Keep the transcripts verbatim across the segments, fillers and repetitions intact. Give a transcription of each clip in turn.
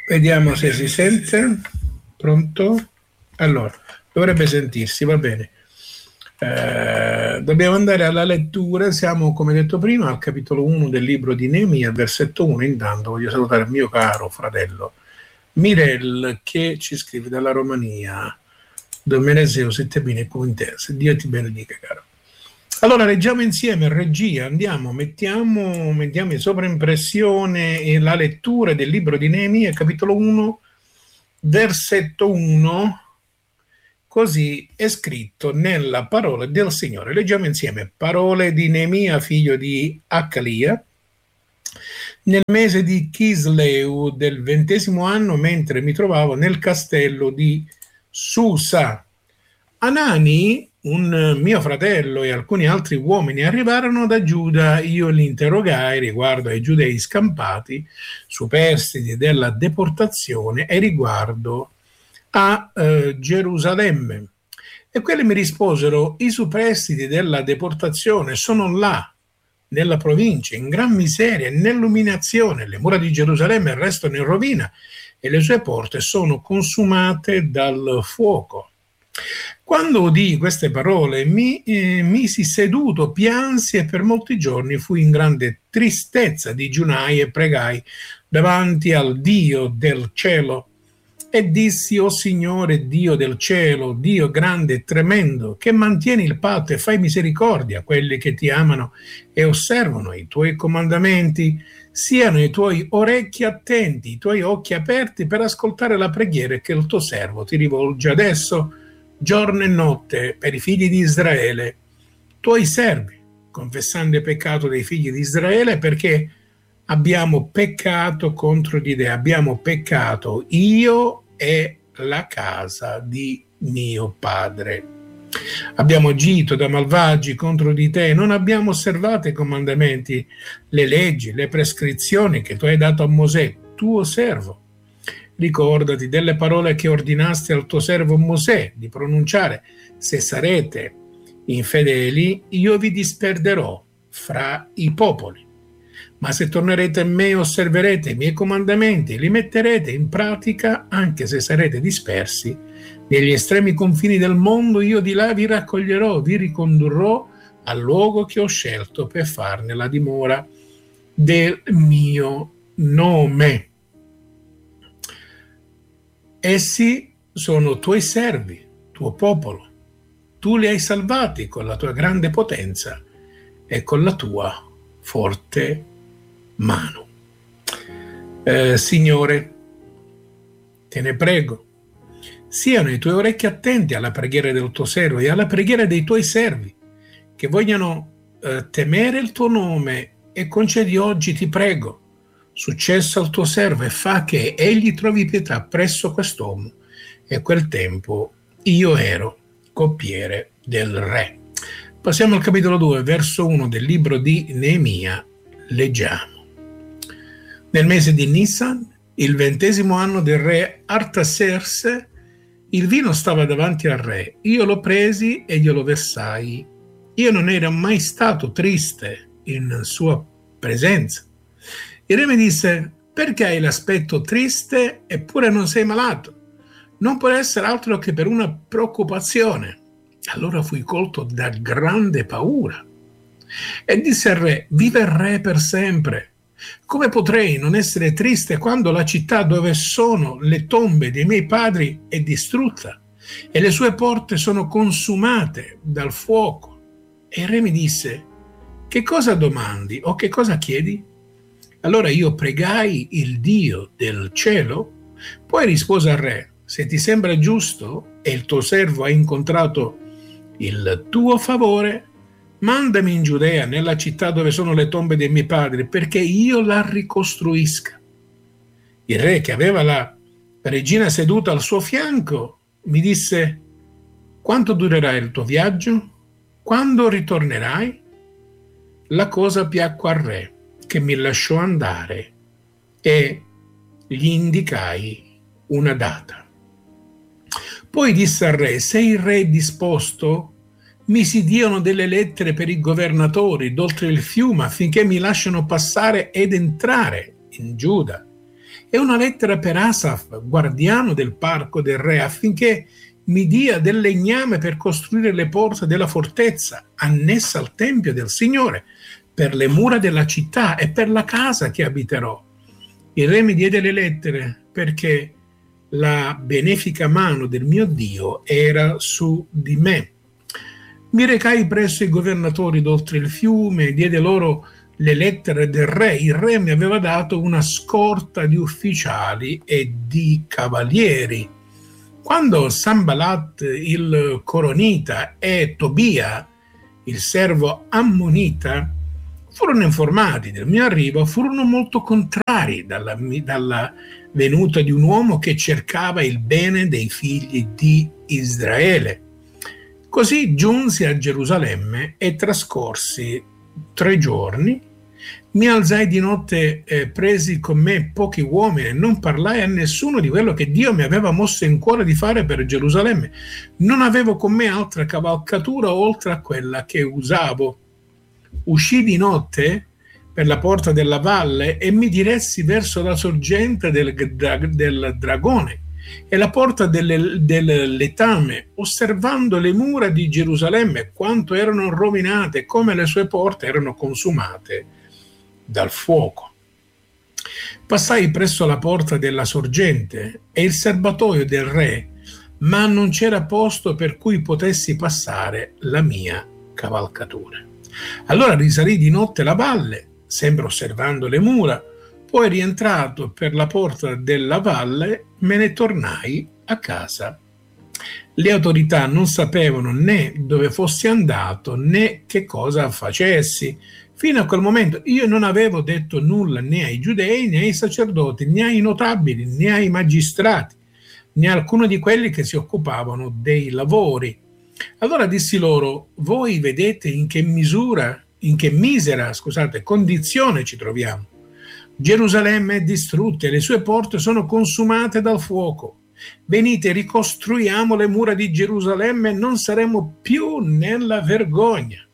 Vediamo se si sente. Pronto? Allora, dovrebbe sentirsi, va bene. Eh, dobbiamo andare alla lettura. Siamo, come detto prima, al capitolo uno del libro di Neemia, versetto uno. Intanto voglio salutare il mio caro fratello Mirel, che ci scrive dalla Romania. Domeneseo sette bene cointese. Dio ti benedica, caro. Allora, leggiamo insieme, regia, andiamo, mettiamo, mettiamo in sovraimpressione la lettura del libro di Neemia, capitolo uno, versetto uno, così è scritto nella parola del Signore. Leggiamo insieme, parole di Neemia, figlio di Accalia, nel mese di Chisleu del ventesimo anno, mentre mi trovavo nel castello di Susa. Anani, un mio fratello e alcuni altri uomini arrivarono da Giuda. Io li interrogai riguardo ai giudei scampati, superstiti della deportazione e riguardo a eh, Gerusalemme. E quelli mi risposero: i superstiti della deportazione sono là, nella provincia, in gran miseria e nell'umiliazione. Le mura di Gerusalemme restano in rovina e le sue porte sono consumate dal fuoco. Quando udii queste parole mi eh, misi seduto, piansi e per molti giorni fui in grande tristezza, digiunai e pregai davanti al Dio del cielo e dissi: o Signore Dio del cielo, Dio grande e tremendo, che mantieni il patto e fai misericordia a quelli che ti amano e osservano i tuoi comandamenti, siano i tuoi orecchi attenti, i tuoi occhi aperti per ascoltare la preghiera che il tuo servo ti rivolge adesso giorno e notte per i figli di Israele, tuoi servi, confessando il peccato dei figli di Israele, perché abbiamo peccato contro di te, abbiamo peccato io e la casa di mio padre. Abbiamo agito da malvagi contro di te, non abbiamo osservato i comandamenti, le leggi, le prescrizioni che tu hai dato a Mosè, tuo servo. Ricordati delle parole che ordinaste al tuo servo Mosè di pronunciare: se sarete infedeli, io vi disperderò fra i popoli. Ma se tornerete a me e osserverete i miei comandamenti, li metterete in pratica, anche se sarete dispersi negli estremi confini del mondo, io di là vi raccoglierò, vi ricondurrò al luogo che ho scelto per farne la dimora del mio nome. Essi sono tuoi servi, tuo popolo. Tu li hai salvati con la tua grande potenza e con la tua forte mano. Eh, Signore, te ne prego, siano i tuoi orecchi attenti alla preghiera del tuo servo e alla preghiera dei tuoi servi, che vogliano eh, temere il tuo nome, e concedi oggi, ti prego, successo al tuo servo e fa che egli trovi pietà presso quest'uomo. E a quel tempo io ero coppiere del re. Passiamo al capitolo due, verso uno del libro di Neemia. Leggiamo. Nel mese di Nisan, il ventesimo anno del re Artaserse, il vino stava davanti al re. Io lo presi e glielo versai. Io non ero mai stato triste in sua presenza. Il re mi disse: perché hai l'aspetto triste eppure non sei malato? Non può essere altro che per una preoccupazione. Allora fui colto da grande paura e disse al re: vive il re per sempre. Come potrei non essere triste quando la città dove sono le tombe dei miei padri è distrutta e le sue porte sono consumate dal fuoco? E il re mi disse: che cosa domandi o che cosa chiedi? Allora io pregai il Dio del cielo, poi rispose al re: se ti sembra giusto e il tuo servo ha incontrato il tuo favore, mandami in Giudea, nella città dove sono le tombe dei miei padri, perché io la ricostruisca. Il re, che aveva la regina seduta al suo fianco, mi disse: quanto durerà il tuo viaggio? Quando ritornerai? La cosa piacque al re, che mi lasciò andare, e gli indicai una data. Poi disse al re: se il re è disposto, mi si diano delle lettere per i governatori d'oltre il fiume affinché mi lasciano passare ed entrare in Giuda. e una lettera per Asaf, guardiano del parco del re, affinché mi dia del legname per costruire le porte della fortezza annessa al tempio del Signore, per le mura della città e per la casa che abiterò. Il re mi diede le lettere perché la benefica mano del mio Dio era su di me. Mi recai presso i governatori d'oltre il fiume, diede loro le lettere del re. Il re mi aveva dato una scorta di ufficiali e di cavalieri. Quando Sanballat il Coronita e Tobia, il servo ammonita, furono informati del mio arrivo, furono molto contrari dalla, dalla venuta di un uomo che cercava il bene dei figli di Israele. Così giunsi a Gerusalemme e trascorsi tre giorni. Mi alzai di notte, eh, presi con me pochi uomini e non parlai a nessuno di quello che Dio mi aveva mosso in cuore di fare per Gerusalemme. Non avevo con me altra cavalcatura oltre a quella che usavo. Uscii di notte per la porta della valle e mi diressi verso la sorgente del, del Dragone e la porta del, del letame, osservando le mura di Gerusalemme, quanto erano rovinate e come le sue porte erano consumate dal fuoco. Passai presso la porta della sorgente e il serbatoio del re, ma non c'era posto per cui potessi passare la mia cavalcatura. Allora risalì di notte la valle, sempre osservando le mura, poi rientrato per la porta della valle me ne tornai a casa. Le autorità non sapevano né dove fossi andato né che cosa facessi. Fino a quel momento io non avevo detto nulla né ai giudei né ai sacerdoti né ai notabili né ai magistrati né a alcuno di quelli che si occupavano dei lavori. Allora dissi loro: voi vedete in che misura, in che misera, scusate, condizione ci troviamo. Gerusalemme è distrutta e le sue porte sono consumate dal fuoco. Venite, ricostruiamo le mura di Gerusalemme e non saremo più nella vergogna.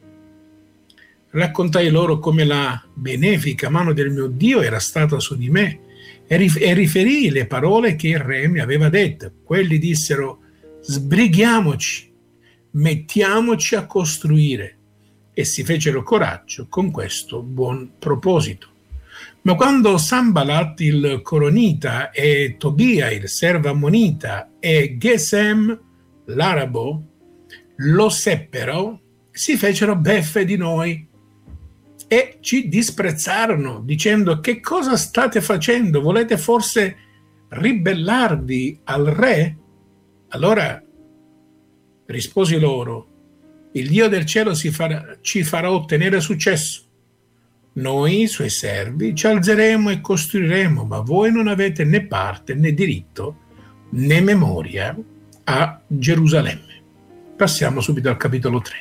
Raccontai loro come la benefica mano del mio Dio era stata su di me e riferii le parole che il re mi aveva dette. Quelli dissero: sbrighiamoci, mettiamoci a costruire, e si fecero coraggio con questo buon proposito. Ma quando Sanballat il Coronita e Tobia il servo ammonita e Gesem l'arabo lo seppero, si fecero beffe di noi e ci disprezzarono, dicendo: che cosa state facendo? Volete forse ribellarvi al re? Allora risposi loro: il Dio del cielo si farà, ci farà ottenere successo. Noi, suoi servi, ci alzeremo e costruiremo, ma voi non avete né parte né diritto né memoria a Gerusalemme. Passiamo subito al capitolo tre.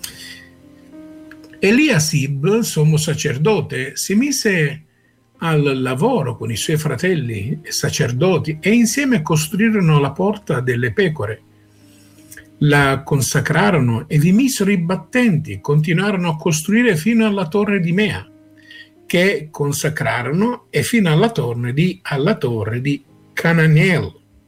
Eliasib, sommo sacerdote, si mise al lavoro con i suoi fratelli e sacerdoti e insieme costruirono la porta delle pecore. La consacrarono e vi misero i battenti, continuarono a costruire fino alla torre di Mea, che consacrarono, e fino alla torre di, alla torre di Cananiel.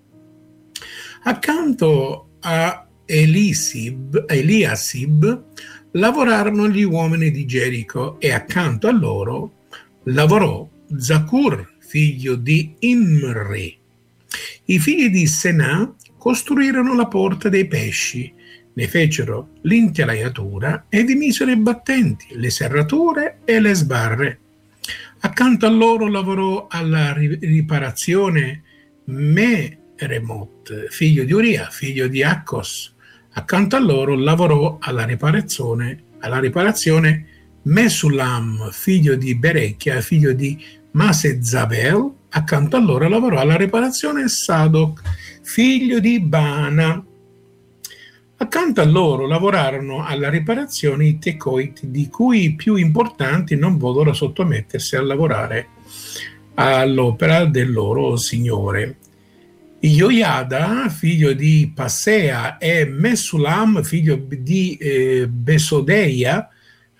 Accanto a Elisib, Eliasib lavorarono gli uomini di Gerico e accanto a loro lavorò Zacur, figlio di Imri. I figli di Senà costruirono la porta dei pesci, ne fecero l'intelaiatura e vi misero i battenti, le serrature e le sbarre. Accanto a loro lavorò alla riparazione Meremot, figlio di Uria, figlio di Accos. Accanto a loro lavorò alla riparazione, alla riparazione Mesulam, figlio di Berecchia, figlio di Masezabel. Accanto a loro lavorò alla riparazione Sadoc, figlio di Bana. Accanto a loro lavorarono alla riparazione i Tecoiti, di cui i più importanti non vollero sottomettersi a lavorare all'opera del loro signore. Ioiada, figlio di Passea, e Mesulam, figlio di eh, Besodeia,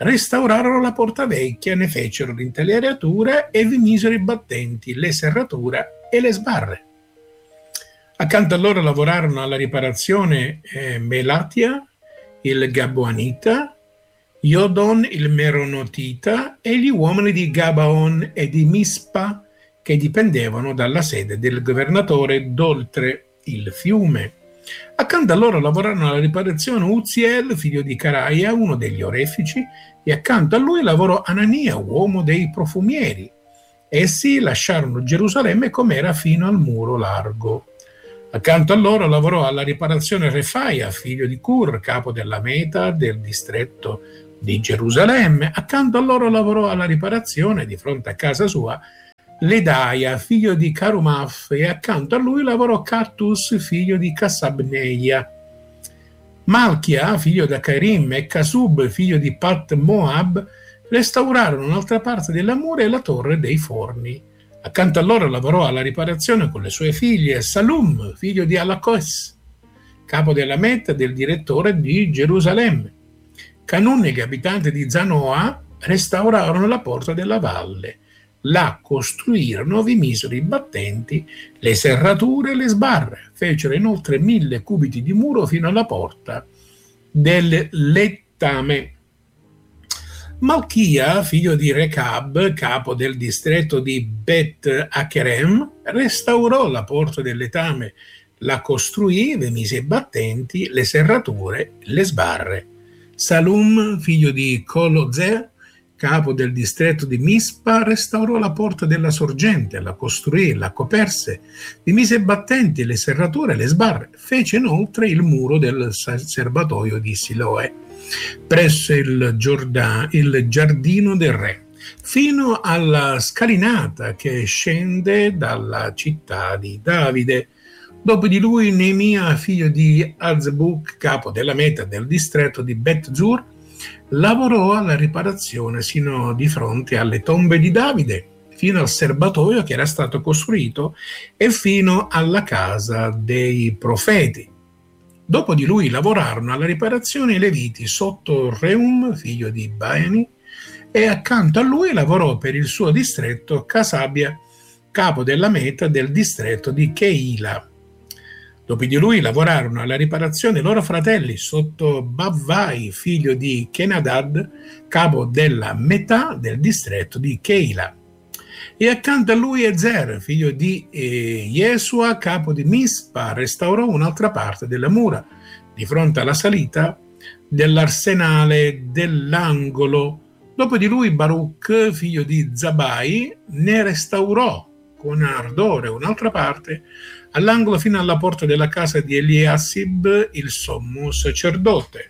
restaurarono la porta vecchia, ne fecero l'intelaiatura e vi misero i battenti, le serrature e le sbarre. Accanto a loro lavorarono alla riparazione eh, Melatia, il Gabaonita, Iodon, il Meronotita e gli uomini di Gabaon e di Mispa, che dipendevano dalla sede del governatore d'oltre il fiume. Accanto a loro lavorarono alla riparazione Uziel, figlio di Caraia, uno degli orefici, e accanto a lui lavorò Anania, uomo dei profumieri. Essi lasciarono Gerusalemme com'era fino al muro largo. Accanto a loro lavorò alla riparazione Refaia, figlio di Cur, capo della meta del distretto di Gerusalemme. Accanto a loro lavorò alla riparazione, di fronte a casa sua, Ledaia, figlio di Carumaf, e accanto a lui lavorò Cattus, figlio di Casabneia. Malchia, figlio di Acarim, e Casub, figlio di Pat Moab, restaurarono un'altra parte della mura e la torre dei forni. Accanto a loro lavorò alla riparazione con le sue figlie Salum, figlio di Alakos, capo della meta del direttore di Gerusalemme. Canun e gli abitanti di Zanoa restaurarono la porta della valle. La costruirono, vi misero i battenti, le serrature e le sbarre. Fecero inoltre mille cubiti di muro fino alla porta del lettame. Malchia, figlio di Recab, capo del distretto di Bet Acherem, restaurò la porta del letame, la costruì, vi mise i battenti, le serrature, le sbarre. Salum, figlio di Coloze, capo del distretto di Mispa, restaurò la porta della sorgente, la costruì, la coperse, vi mise i battenti, le serrature, le sbarre. Fece inoltre il muro del serbatoio di Siloe, presso il, Giordano, il giardino del re, fino alla scalinata che scende dalla città di Davide. Dopo di lui Neemia, figlio di Azbuk, capo della meta del distretto di Bet Zur, lavorò alla riparazione sino di fronte alle tombe di Davide, fino al serbatoio che era stato costruito e fino alla casa dei profeti. Dopo di lui lavorarono alla riparazione i Leviti sotto Reum, figlio di Baeni, e accanto a lui lavorò per il suo distretto Casabia, capo della meta del distretto di Keila. Dopo di lui lavorarono alla riparazione i loro fratelli sotto Bavvai, figlio di Kenadad, capo della metà del distretto di Keila. E accanto a lui Ezer, figlio di eh, Yesua, capo di Mispa, restaurò un'altra parte della mura, di fronte alla salita dell'arsenale dell'angolo. Dopo di lui Baruch, figlio di Zabai, ne restaurò con ardore un'altra parte all'angolo fino alla porta della casa di Eliasib, il sommo sacerdote.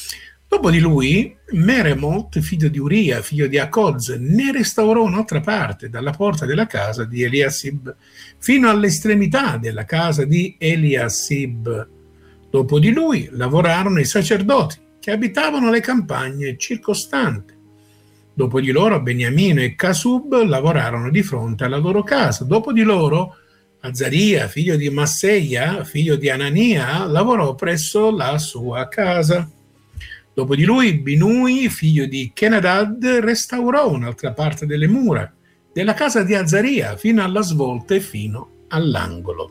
Dopo di lui, Meremot, figlio di Uria, figlio di Akoz, ne restaurò un'altra parte dalla porta della casa di Eliasib fino all'estremità della casa di Eliasib. Dopo di lui lavorarono i sacerdoti che abitavano le campagne circostanti. Dopo di loro Beniamino e Casub lavorarono di fronte alla loro casa. Dopo di loro Azaria, figlio di Masseia, figlio di Anania, lavorò presso la sua casa. Dopo di lui Binui, figlio di Kenadad, restaurò un'altra parte delle mura della casa di Azaria fino alla svolta e fino all'angolo.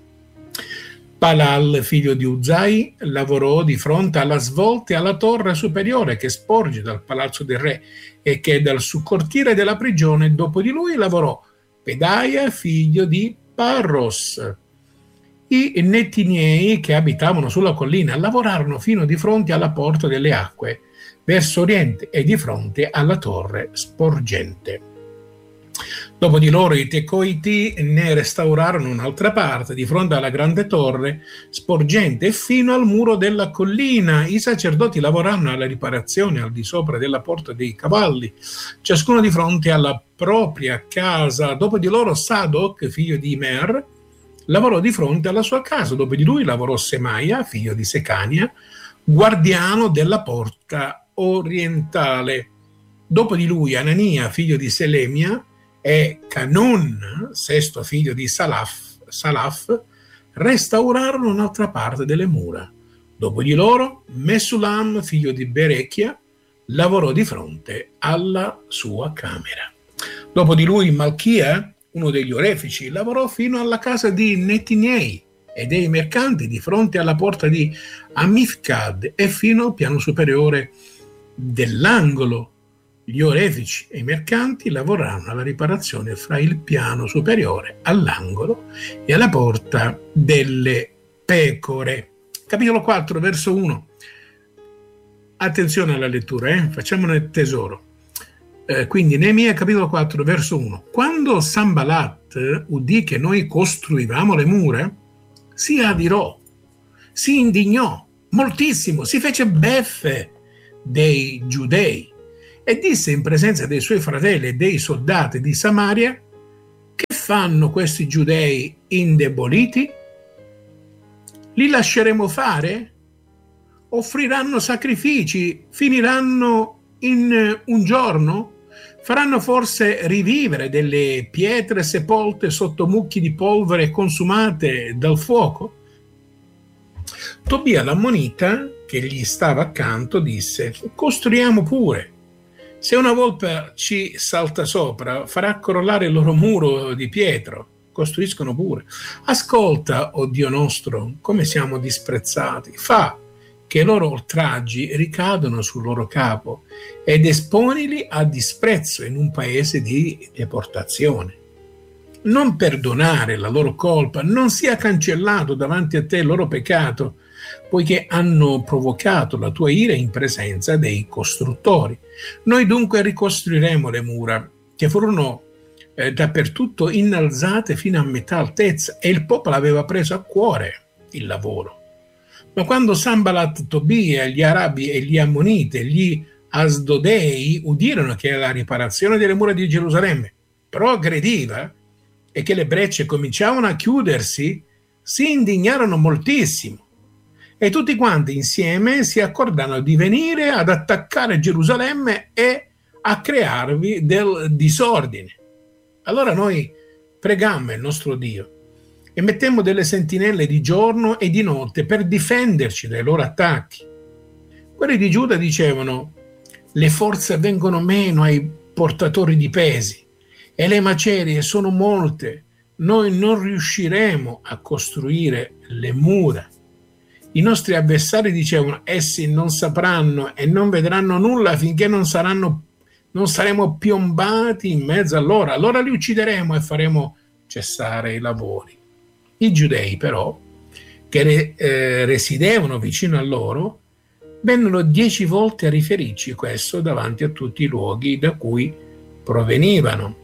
Palal, figlio di Uzai, lavorò di fronte alla svolta e alla torre superiore che sporge dal palazzo del re e che è dal cortile della prigione. Dopo di lui lavorò Pedaia, figlio di Parros. I Netiniei che abitavano sulla collina lavorarono fino di fronte alla porta delle acque, verso oriente e di fronte alla torre sporgente. Dopo di loro i Tecoiti ne restaurarono un'altra parte di fronte alla grande torre sporgente fino al muro della collina. I sacerdoti lavorarono alla riparazione al di sopra della porta dei cavalli, ciascuno di fronte alla propria casa. Dopo di loro Sadok, figlio di Imer, lavorò di fronte alla sua casa. Dopo di lui lavorò Semaia, figlio di Secania, guardiano della porta orientale. Dopo di lui Anania, figlio di Selemia, e Canun, sesto figlio di Salaf, Salaf, restaurarono un'altra parte delle mura. Dopo di loro Mesulam, figlio di Berechia, lavorò di fronte alla sua camera. Dopo di lui Malchia, uno degli orefici, lavorò fino alla casa di Netiniei e dei mercanti di fronte alla porta di Amifcad e fino al piano superiore dell'angolo. Gli orefici e i mercanti lavorarono alla riparazione fra il piano superiore all'angolo e alla porta delle pecore. Capitolo quattro, verso uno. Attenzione alla lettura, eh? Facciamone tesoro. Eh, quindi Neemia capitolo quattro, verso uno. Quando Sanballat udì che noi costruivamo le mura, si adirò, si indignò moltissimo, si fece beffe dei giudei e disse in presenza dei suoi fratelli e dei soldati di Samaria: che fanno questi giudei indeboliti? Li lasceremo fare? Offriranno sacrifici? Finiranno in un giorno? Faranno forse rivivere delle pietre sepolte sotto mucchi di polvere consumate dal fuoco? Tobia l'ammonita, che gli stava accanto, disse: costruiamo pure. Se una volpe ci salta sopra, farà crollare il loro muro di pietra. Costruiscono pure. Ascolta, o Dio nostro, come siamo disprezzati. Fa che i loro oltraggi ricadono sul loro capo ed esponili a disprezzo in un paese di deportazione. Non perdonare la loro colpa, non sia cancellato davanti a te il loro peccato, poiché hanno provocato la tua ira in presenza dei costruttori. Noi dunque ricostruiremo le mura, che furono eh, dappertutto innalzate fino a metà altezza, e il popolo aveva preso a cuore il lavoro. Ma quando Sanballat, Tobia, gli arabi e gli ammoniti e gli asdodei udirono che la riparazione delle mura di Gerusalemme progrediva e che le brecce cominciavano a chiudersi, si indignarono moltissimo. E tutti quanti insieme si accordarono di venire ad attaccare Gerusalemme e a crearvi del disordine. Allora noi pregammo il nostro Dio e mettemmo delle sentinelle di giorno e di notte per difenderci dai loro attacchi. Quelli di Giuda dicevano: le forze vengono meno ai portatori di pesi e le macerie sono molte, noi non riusciremo a costruire le mura. I nostri avversari dicevano: essi non sapranno e non vedranno nulla finché non saranno, non saremo piombati in mezzo a loro. Allora li uccideremo e faremo cessare i lavori. I giudei però, che re, eh, residevano vicino a loro, vennero dieci volte a riferirci questo davanti a tutti i luoghi da cui provenivano.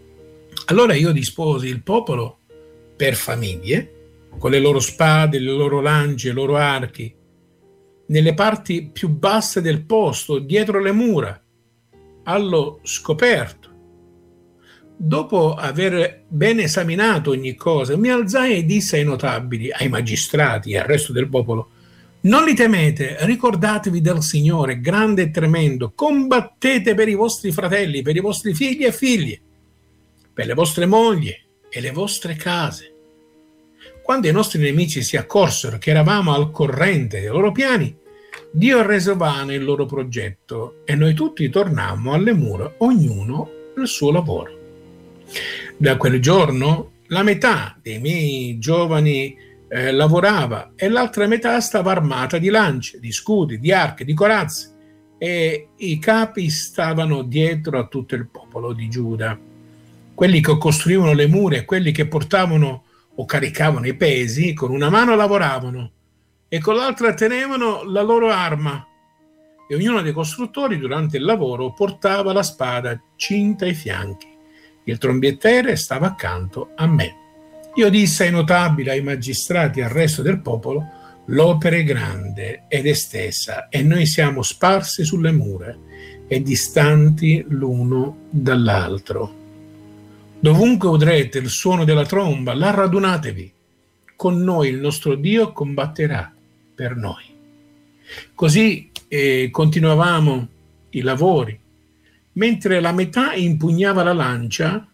Allora io disposi il popolo per famiglie, con le loro spade, le loro lance, i loro archi, nelle parti più basse del posto, dietro le mura, allo scoperto. Dopo aver ben esaminato ogni cosa, mi alzai e disse ai notabili, ai magistrati e al resto del popolo: non li temete, ricordatevi del Signore, grande e tremendo, combattete per i vostri fratelli, per i vostri figli e figlie, per le vostre mogli e le vostre case. Quando i nostri nemici si accorsero che eravamo al corrente dei loro piani, Dio rese vano il loro progetto e noi tutti tornammo alle mura, ognuno il suo lavoro. Da quel giorno la metà dei miei giovani eh, lavorava e l'altra metà stava armata di lance, di scudi, di archi, di corazze, e i capi stavano dietro a tutto il popolo di Giuda. Quelli che costruivano le mura e quelli che portavano o caricavano i pesi, con una mano lavoravano e con l'altra tenevano la loro arma, e ognuno dei costruttori durante il lavoro portava la spada cinta ai fianchi. Il trombettiere stava accanto a me. Io disse ai notabili, ai magistrati e al resto del popolo: l'opera è grande ed estesa e noi siamo sparsi sulle mura e distanti l'uno dall'altro. Dovunque udrete il suono della tromba, là radunatevi. Con noi il nostro Dio combatterà per noi. Così eh, continuavamo i lavori. Mentre la metà impugnava la lancia,